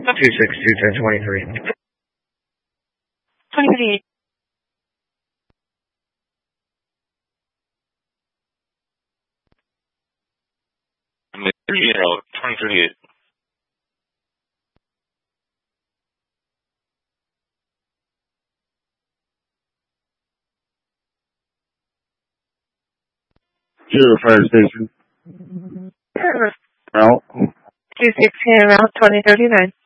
262-1023. 2038. I'm at 2038. Zero fire station. Out. 216 route 2039.